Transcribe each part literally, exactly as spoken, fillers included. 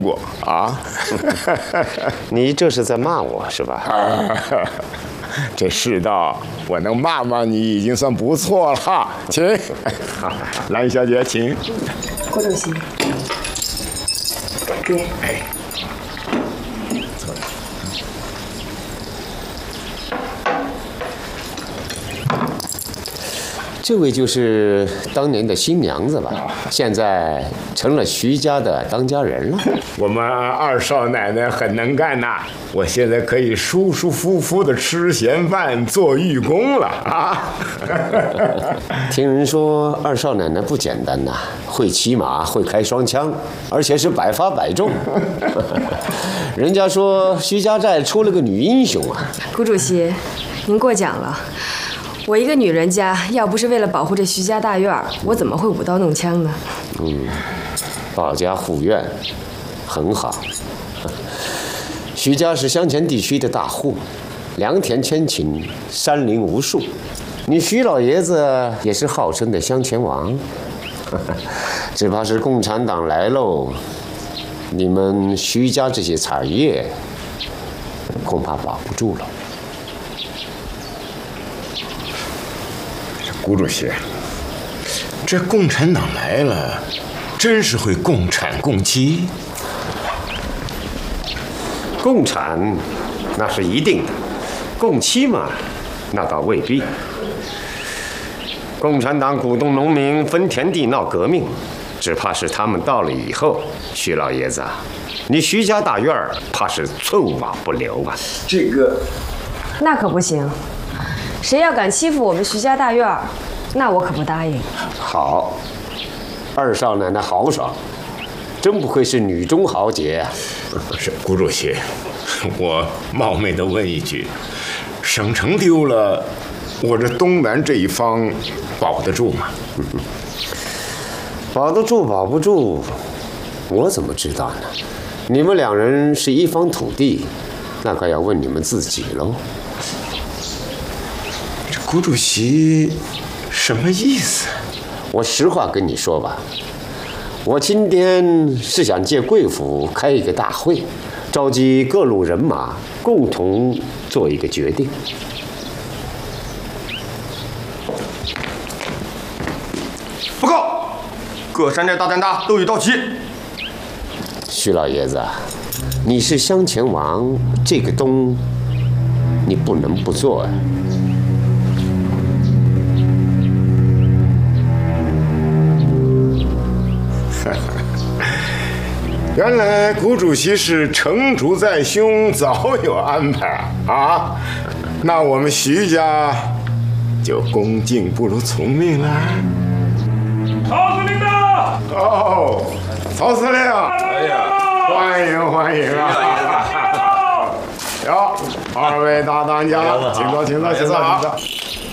过啊！ 你这是在骂我是吧？ 啊，这世道我能骂骂你已经算不错了。请，兰小姐，请。 郭主席，爹。 哎。 这位就是当年的新娘子吧？现在成了徐家的当家人了。 我们二少奶奶很能干呐，我现在可以舒舒服服的吃闲饭、做御工了啊！ 听人说二少奶奶不简单呐，会骑马，会开双枪，而且是百发百中。人家说徐家寨出了个女英雄啊！ 顾主席，您过奖了。 我一个女人家，要不是为了保护这徐家大院，我怎么会舞刀弄枪呢？ 嗯，保家护院，很好。徐家是乡前地区的大户，良田千顷，山林无数。你徐老爷子也是号称的乡前王，只怕是共产党来喽，你们徐家这些产业恐怕保不住了。 顾主席，这共产党来了，真是会共产共妻？ 共产那是一定的，共妻嘛，那倒未必。共产党鼓动农民分田地闹革命，只怕是他们到了以后，徐老爷子啊，你徐家大院怕是寸瓦不留啊！ 这个， 那可不行。 谁要敢欺负我们徐家大院，那我可不答应。 好，二少奶奶豪爽，真不愧是女中豪杰啊！ 是顾主席，我冒昧的问一句，省城丢了，我这东南这一方保得住吗？ 保得住保不住，我怎么知道呢？你们两人是一方土地，那可要问你们自己喽。 顾主席，什么意思？ 我实话跟你说吧，我今天是想借贵府开一个大会，召集各路人马，共同做一个决定。 报告，各山寨大担大都已到齐。 徐老爷子，你是乡前王，这个东你不能不做呀。 原来顾主席是成竹在胸，早有安排啊！那我们徐家就恭敬不如从命了。 曹司令到！ 哦，曹司令， 哎呀， 欢迎欢迎啊！哟，二位大当家，请坐，请坐，请坐，请坐。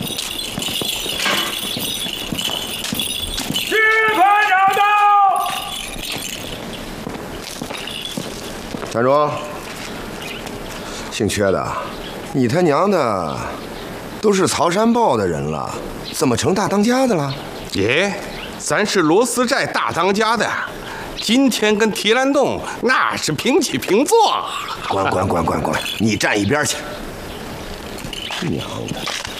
站住！姓薛的，你他娘的都是曹山报的人了，怎么成大当家的了？ 爷，咱是罗斯寨大当家的，今天跟提篮洞那是平起平坐。 滚滚滚滚滚！你站一边去！娘的！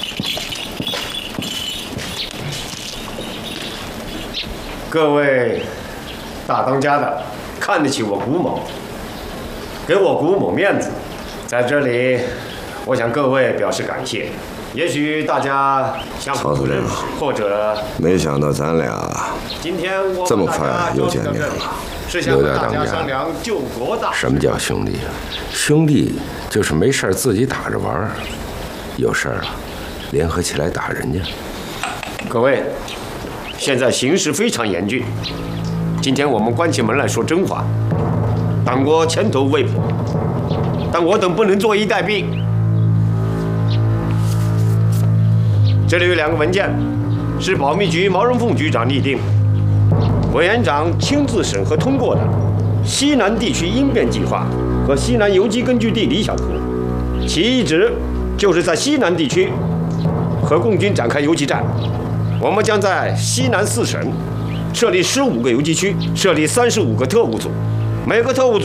各位大当家的，看得起我古某。 给我古某面子，在这里，我向各位表示感谢。也许大家相互不认识，或者没想到咱俩今天我这么快又见面了， 有点当家。 什么叫兄弟？兄弟就是没事自己打着玩，有事啊，联合起来打人家。 各位，现在形势非常严峻，今天我们关起门来说真话。 党国前途未卜，但我等不能坐以待毙。这里有两个文件，是保密局毛人凤局长拟定，委员长亲自审核通过的《西南地区应变计划》和西南游击根据地理想图，其意旨就是在西南地区和共军展开游击战。我们将在西南四省设立十五个游击区，设立三十五个特务组。每个特务组